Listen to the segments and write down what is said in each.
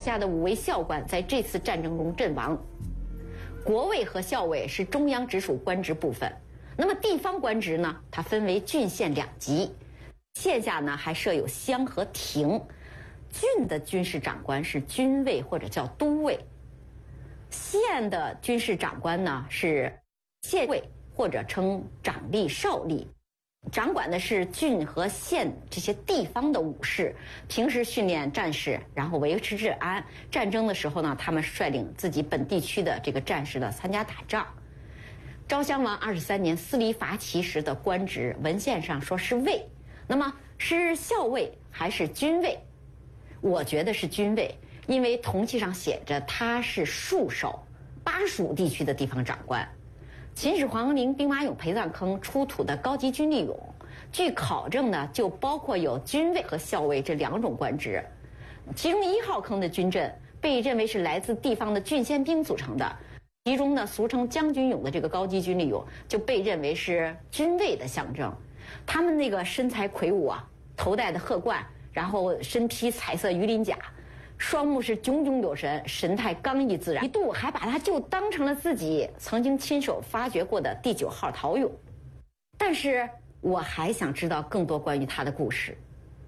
下的5位校官在这次战争中阵亡。国尉和校尉是中央直属官职部分，那么地方官职呢，它分为郡县2级，县下呢还设有乡和亭。郡的军事长官是军尉或者叫都尉，县的军事长官呢是县尉或者称长吏、少吏，掌管的是郡和县这些地方的武士，平时训练战士，然后维持治安。战争的时候呢，他们率领自己本地区的这个战士呢参加打仗。昭襄王23年司礼伐齐时的官职，文献上说是尉，那么是校尉还是军尉？我觉得是军尉，因为铜器上写着他是戍守巴蜀地区的地方长官。秦始皇陵兵马俑陪葬坑出土的高级军力俑，据考证呢，就包括有军尉和校尉这2种官职。其中1号坑的军阵被认为是来自地方的郡县兵组成的，其中呢，俗称将军俑的这个高级军力俑就被认为是军尉的象征。他们那个身材魁梧啊，头戴的鹤冠，然后身披彩色鱼鳞甲，双目是炯炯有神，神态刚毅自然，一度还把它就当成了自己曾经亲手发掘过的第9号陶俑。但是我还想知道更多关于他的故事。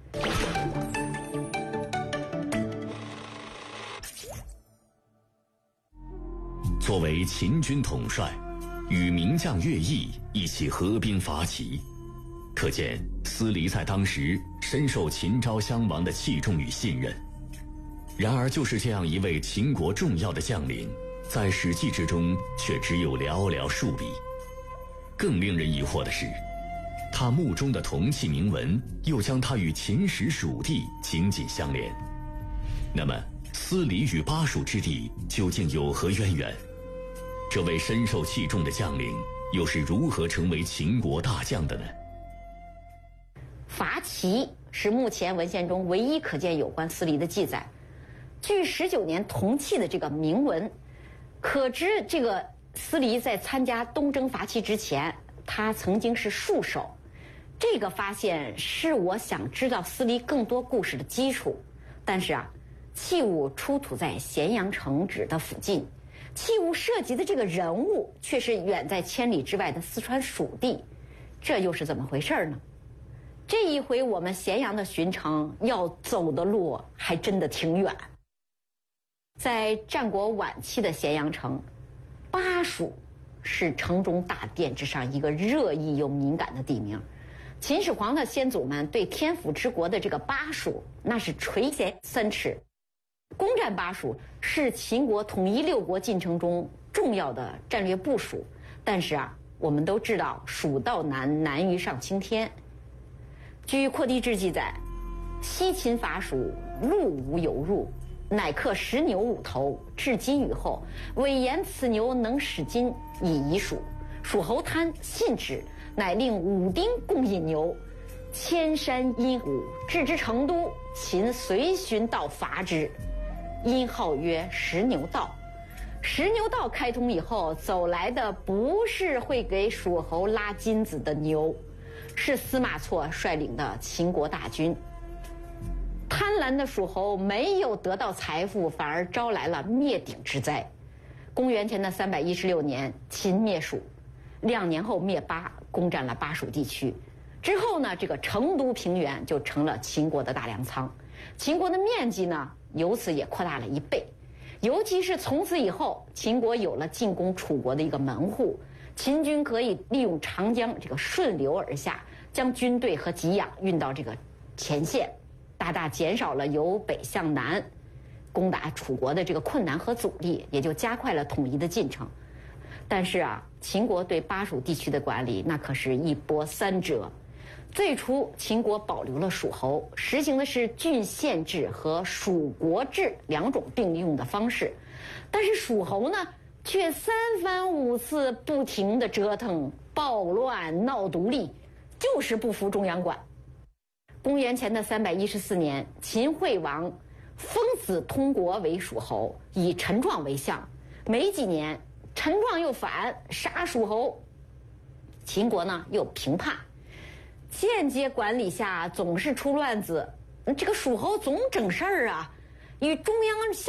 作为秦军统帅，与名将乐毅一起合兵伐齐，可见司礼在当时深受秦昭襄王的器重与信任。然而就是这样一位秦国重要的将领，在《史记》之中却只有寥寥数笔。更令人疑惑的是，他墓中的铜器铭文又将他与秦时蜀地紧紧相连。那么司礼与巴蜀之地究竟有何渊源？这位深受器重的将领又是如何成为秦国大将的呢？ 伐齐是目前文献中唯一可见有关司礼的记载。据19年铜器的这个铭文，可知这个司礼在参加东征伐齐之前，他曾经是戍守。这个发现是我想知道司礼更多故事的基础。但是啊，器物出土在咸阳城址的附近，器物涉及的这个人物却是远在千里之外的四川蜀地，这又是怎么回事呢？这一回我们咸阳的巡城要走的路还真的挺远。在战国晚期的咸阳城，巴蜀是城中大殿之上一个热议又敏感的地名。秦始皇的先祖们对天府之国的这个巴蜀，那是垂涎3尺。攻占巴蜀是秦国统一6国进程中重要的战略部署。但是啊，我们都知道蜀道难，难于上青天。据《扩地志》记载，西秦伐蜀，路无有入，乃克10牛5头，至今与后，委言此牛能使金，以夷蜀。蜀侯贪信之，乃令5丁共引牛，千山阴虎，至之成都。秦随寻道伐之，因号曰10牛道。10牛道开通以后，走来的不是会给蜀侯拉金子的牛，是司马错率领的秦国大军。贪婪的蜀侯没有得到财富，反而招来了灭顶之灾。公元前的316年，秦灭蜀，2年后灭巴，攻占了巴蜀地区。之后呢，这个成都平原就成了秦国的大粮仓，秦国的面积呢，由此也扩大了1倍。尤其是从此以后，秦国有了进攻楚国的一个门户，秦军可以利用长江这个顺流而下，将军队和给养运到这个前线，大大减少了由北向南攻打楚国的这个困难和阻力，也就加快了统一的进程。但是啊，秦国对巴蜀地区的管理那可是一波三折。最初，秦国保留了蜀侯，实行的是郡县制和蜀国制2种并用的方式。但是蜀侯呢，却3番5次不停地折腾、暴乱、闹独立，就是不服中央管。公元前的314年，秦惠王封子通国为蜀侯，以陈壮为相。没几年，陈壮又反杀蜀侯，秦国呢又平叛。间接管理下总是出乱子，这个蜀侯总整事儿啊，与中央